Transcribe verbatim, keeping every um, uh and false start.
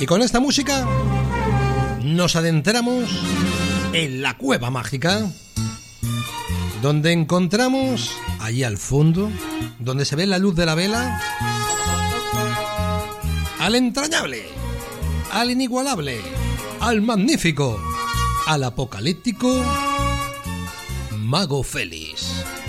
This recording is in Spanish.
Y con esta música nos adentramos en la cueva mágica, donde encontramos, allí al fondo, donde se ve la luz de la vela, al entrañable, al inigualable, al magnífico, al apocalíptico Mago Félix.